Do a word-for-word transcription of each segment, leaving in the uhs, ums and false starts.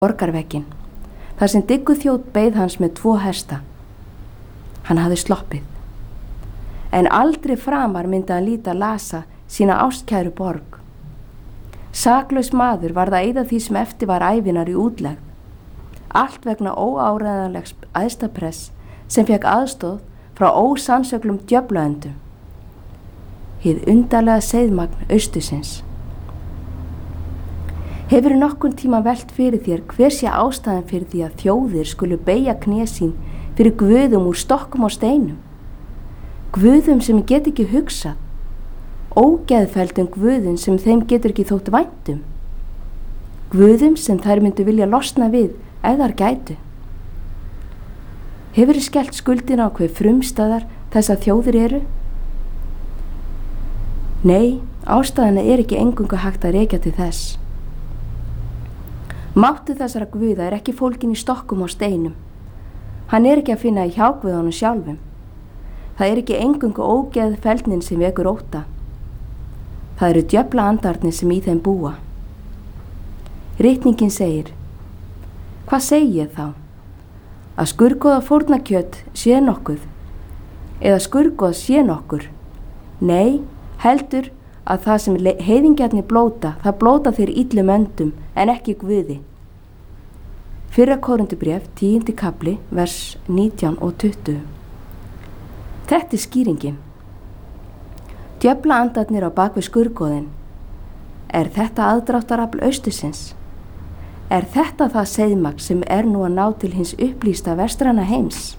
borgarvegginn, þar sem diggur þjónn beið hans með tvo hesta. Hann hafði sloppið. En aldrei framar myndi hann líta Lasa sína ástkæru borg. Saklaus maður varð að eyða því sem eftir var ævinar í útlegð. Allt vegna óáreiðanlegs æðstapress sem fekk aðstóð frá ósannsöglum djöflaöndum. Hið undarlega seiðmagn austusins. Hefurðu nokkurn tíma velt fyrir þér hver sé ástæðan fyrir því að þjóðir skulu beygja kné sín fyrir guðum úr stokkum og steinum? Guðum sem get ekki hugsað, ógeðfelldum guðum sem þeim getur ekki þótt væntum, guðum sem þær myndu vilja losna við ef þær gætu. Hefurðu skellt skuldina á hver frumstæðar þessar þjóðir eru? Nei, ástæðana er ekki eingöngu hægt að rekja til þess. Máttur þessara guða er ekki fólgin í stokkum og steinum. Hann er ekki að finna í hjáguðunum sjálfum. Það er ekki eingöngu ógeðfeldnin sem vekur ótta. Það eru djöfla andarnir sem í þeim búa. Ritningin segir: Hvað segi ég þá? Að skurgoða fórnarkjöt sé nokkuð? Eða skurgoð sé nokkur? Nei, heldur að það sem heiðingjarnir blóta, það blóta þeir illum öndum en ekki guði. Fyrra Korintubréf, tíundi kafli, vers nítján og tuttugu. Þetta er skýringin. Djöfla andarnir á bakvið skurgoðin. Er þetta aðdráttarafl austusins? Er þetta það seiðmagn sem er nú að ná til hins upplýsta vestræna heims?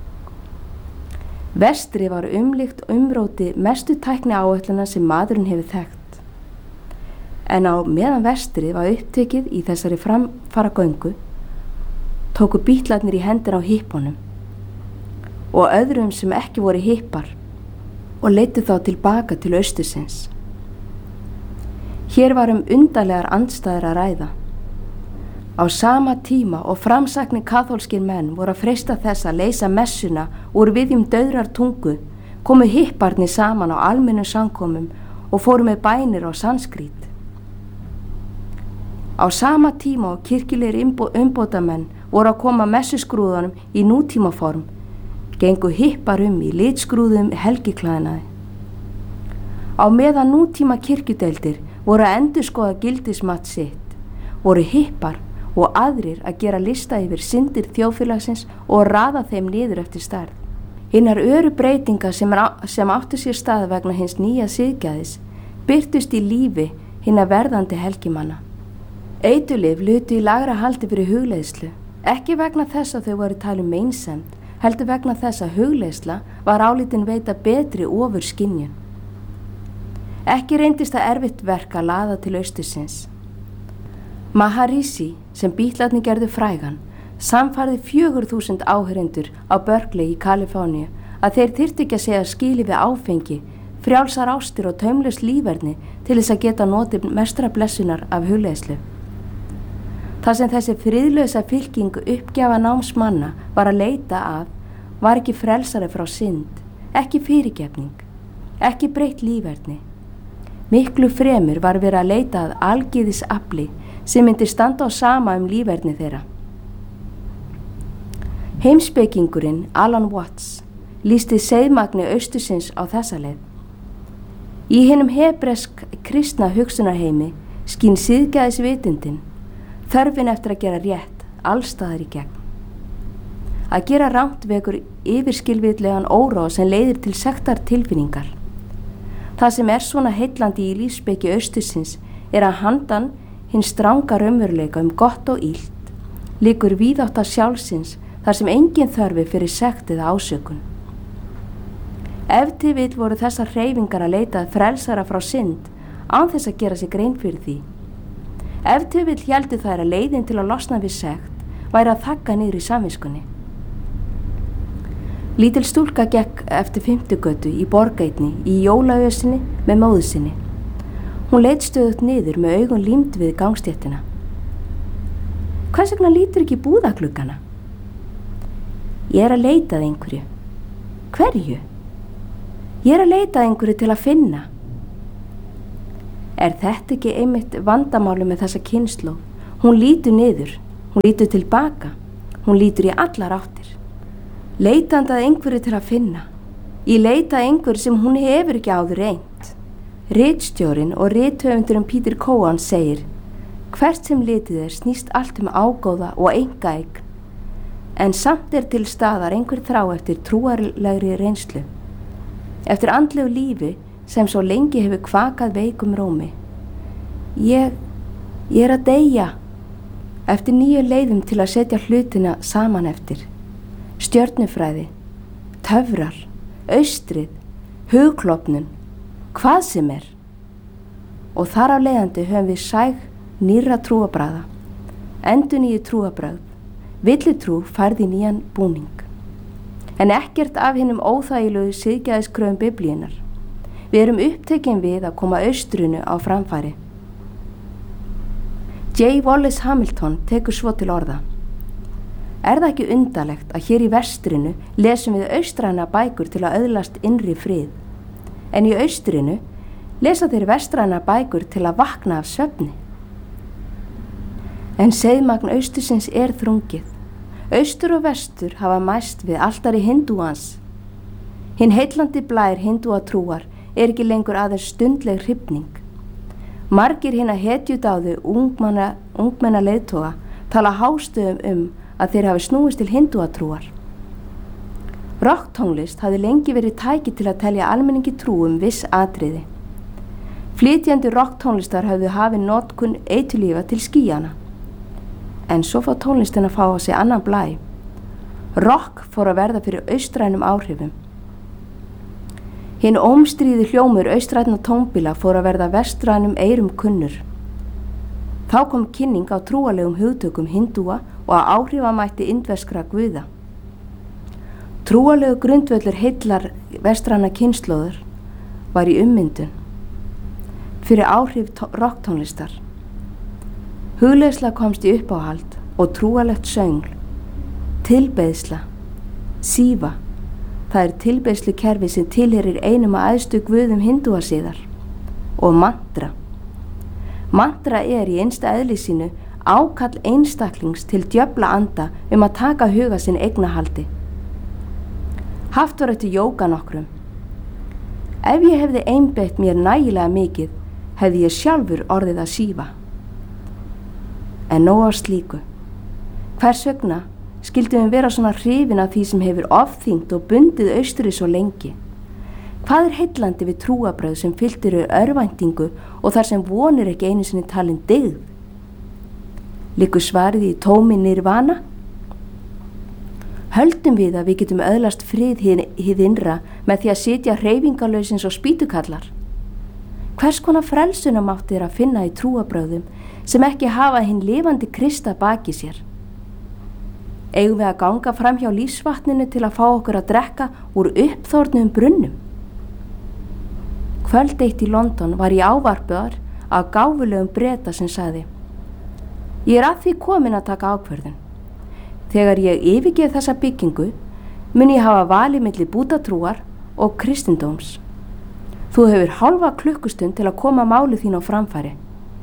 Vestri var umlykt umróti mestu tækni áætlana sem maðurinn hefur þekkt. En á meðan vestri var upptekið í þessari framfaragöngu, tóku bítlarnir í hendur á hippunum og öðrum sem ekki voru hippar og leiddu þá tilbaka til austusins. Hér var um undarlegar andstæður að ræða. Á sama tíma og framsæknir kaþólskir menn voru að freista þess að leysa messuna úr viðjum dauðrar tungu, komu hipparnir saman á almennum samkomum og fóru með bænir á sanskrít. Á sama tíma og kirkjulegir umbótamenn voru að koma messuskrúðunum í nútímaform, gengu hippar um í litskrúðum helgiklæðnaði. Á meðan nútíma kirkjudeildir voru að endurskoða gildismat sitt, voru hippar og aðrir að gera lista yfir syndir þjóðfélagsins og raða þeim niður eftir stærð. Hinnar öru breytinga sem, sem áttu sér stað vegna hins nýja siðgæðis birtust í lífi hinna verðandi helgimanna. Eiturlyf lutu í lagra haldi fyrir hugleiðslu, ekki vegna þess að þau voru talin meinsemd, heldur vegna þess að hugleiðsla var álitin veita betri ofur skynjun. Ekki reyndist það erfitt verk að laða til austusins. Maharishi, sem bítlarnir gerðu frægan, samfærði fjögur þúsund áheyrendur á Berkeley í Kaliforníu að þeir þyrftu ekki að segja skili við áfengi, frjálsar ástir og taumlaus líferni til þess að geta notið mestra blessunar af hugleiðslu. Það sem þessi friðlausa fylking uppgjafa námsmanna var að leita að var ekki frelsari frá synd, ekki fyrirgefning, ekki breytt líferni. Miklu fremur var verið að leita að algyðis afli sem myndi standa á sama um líferni þeirra. Heimspekingurinn Alan Watts lýsti seiðmagni austusins á þessa leið. Í hinum hebresk kristna hugsunarheimi skín siðgæðisvitundin, þörfin eftir að gera rétt allstaðar í gegn. Að gera rangt vekur yfirskilvitlegan óróa sem leiðir til sektartilfinningar. Það sem er svona heillandi í lífsspeki austusins er að handan hinn stranga raunveruleika um gott og illt liggur víðátta sjálfsins þar sem engin þörfi fyrir sekt eða ásökun. Ef til vill voru þessar hreyfingar að leita að frelsara frá synd án þess að gera sig grein fyrir því. Ef til vill héldu þær að leiðin til að losna við sekt væri að þagga niður í samviskunni. Lítil stúlka gekk eftir fimmtugötu í borgætni í jólaösinni með móður sinni. Hún leit stöðugt niður með augun límd við gangstéttina. Hvers vegna lítur ekki búðagluggana? Ég er að leita að einhverju. Hverju? Ég er að leita að einhverju til að finna. Er þetta ekki einmitt vandamáli með þessa kynslóð? Hún lítur niður, Hún lítur tilbaka, hún lítur í allar áttir. Leitandi að einhverju til að finna, í leita að einhverju sem hún hefur ekki áður reynt. Ritstjórinn og rithöfundurinn Peter Cowan segir: hvert sem litið er snýst allt um ágóða og einkaeign, en samt er til staðar einhver þrá eftir trúarlegri reynslu, eftir andlegu lífi sem svo lengi hefur kvakað veikum rómi. Ég, ég er að deyja, eftir nýju leiðum til að setja hlutina saman eftir. Stjörnufræði, töfrar, austrið, hugklofnun, hvað sem er. Og þar af leiðandi höfum við sæg nýrra trúabragða, endurnýju trúabragð, villutrú færði nýjan búning. En ekkert af hinum óþægilegu siðgæðiskröfum Biblíunnar. Við erum upptekin við að koma austrinu á framfæri. J. Wallace Hamilton tekur svo til orða: er það ekki undarlegt að hér í vestrinu lesum við austræna bækur til að öðlast innri frið, en í austrinu lesa þeir vestræna bækur til að vakna af svefni? En seiðmagn austursins er þrungið. Austur og vestur hafa mæst við altari hindúans. Hinn heillandi blær hindúatrúar er ekki lengur aðeins stundleg hrifning. Margir hinna hetjudáðu ungmenna, ungmenna leiðtoga tala hástöfum um að þeir hafi snúist til hindúatrúar. Rocktónlist hafði lengi verið tæki til að telja almenningi trú um viss atriði. Flytjandi rocktónlistar hafði hafið notkun eiturlífa til skýjana. En svo fá tónlistin að fá á sig annan blæ. Rock fór að verða fyrir austrænum áhrifum. Hinn ómstríði hljómur austræna tónbíla fór að verða vestrænum eyrum kunnur. Þá kom kynning á trúalegum hugtökum hindúa og að áhrifamætti indverskra guða. Trúalegu grundvöllur heillar vestræna kynslóður var í ummyndun fyrir áhrif rocktónlistar. Hugleiðsla komst í uppáhald og trúalegt söngl, tilbeiðsla, síva, það er tilbeiðslukerfi sem tilheyrir einum að æðstu guðum hindúasiðar, og mantra. Mantra er í einsta eðli sínu ákall einstaklings til djöfla anda um að taka huga sinn eignahaldi. Haft var eftir jóga nokkrum. Ef ég hefði einbeitt mér nægilega mikið, hefði ég sjálfur orðið að sífa. En nóg á slíku. Hvers vegna skildum við vera svona hrifin af því sem hefur ofþyngt og bundið austri svo lengi? Hvað er heillandi við trúabrögð sem fylltir eru örvæntingu og þar sem vonir ekki einu sinni talin dyggð? Liggur svarið í tómi nirvana? Höldum við að við getum öðlast frið hið, hið innra með því að sitja hreyfingarlausins og spýtukallar? Hvers konar frelsunamátt er að finna í trúabrögðum sem ekki hafa hinn lifandi Krista baki sér? Eigum við að ganga fram hjá lífsvatninu til að fá okkur að drekka úr uppþórnum brunnum? Kvöld eitt í London var ég ávarpaður af gáfulegum Breta sem sagði: ég er að því komin að taka ákvörðun. Þegar ég yfirgeð þessa byggingu mun ég hafa valið milli búddatrúar og kristindóms. Þú hefur hálfa klukkustund til að koma máli þín á framfæri.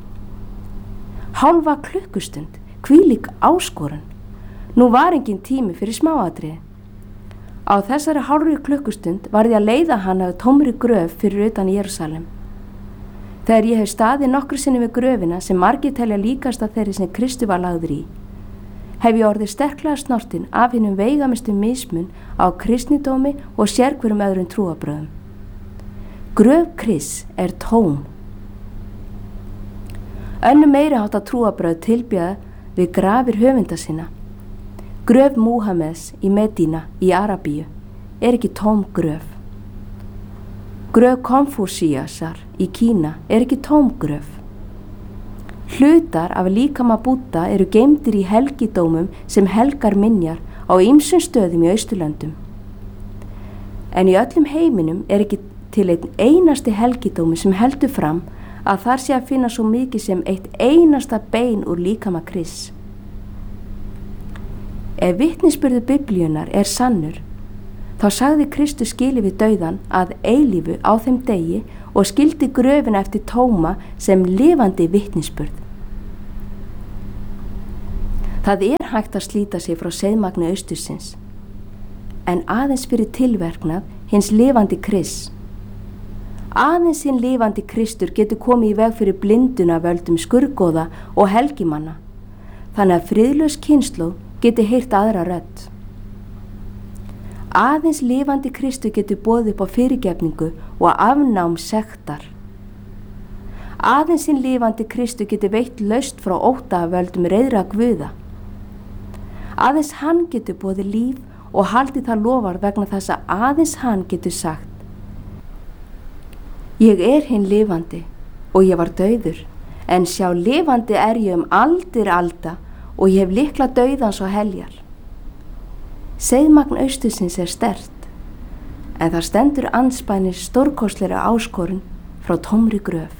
Hálfa klukkustund, hvílík áskorun. Nú var engin tími fyrir smáatriði. Á þessari hálfri klukkustund varð ég að leiða hann af tómri gröf fyrir utan Jerúsalem. Þegar ég hef staðið nokkru sinni við gröfina sem margir telja líkast að þeirri sem Kristi var lagður í, hef ég orðið sterklega snortin af hinum veigamestu mismun á kristnidómi og sérhverjum öðrum trúabröðum. Gröf Krists er tóm. Önnur meiri háttar trúabröð tilbjóða við grafir höfunda sinna. Gröf Múhameðs í Medína í Arabíu er ekki tóm gröf. Gröf Konfúsíasar í Kína er ekki tóm gröf. Hlutar af líkama Búdda eru geymdir í helgidómum sem helgar minjar á ýmsum stöðum í Austurlöndum. En í öllum heiminum er ekki til einn einasti helgidómi sem heldur fram að þar sé að finna svo mikið sem eitt einasta bein úr líkama Krists. Ef vitnisburður Biblíunnar er sannur, þá sagði Kristus skilið við dauðan að eilífu á þeim degi og skildi gröfina eftir tóma sem lifandi vitnisburð. Það er hægt að slíta sig frá seiðmagni austursins, en aðeins fyrir tilverknað hins lifandi Krists. Aðeins hinn lifandi Kristur getur komið í veg fyrir blinduna völdum skurgoða og helgimanna, þannig að friðlaus kynslóð geti heyrt aðra rödd. Aðeins lifandi Kristur getur boðið upp á fyrirgefningu og afnám sektar. Aðeins hinn lifandi Kristur getur veitt laust frá ótta af völdum reiðra guða. Aðeins hann getur boðið líf og haldið það lofar vegna þess að aðeins hann getur sagt: Ég er hinn lifandi og ég var dauður, en sjá lifandi er ég um aldir alda og ég hef lykla dauðans og heljar. Seiðmagn austursins er sterkt, en það stendur andspænis stórkostlegri áskorun frá tómri gröf.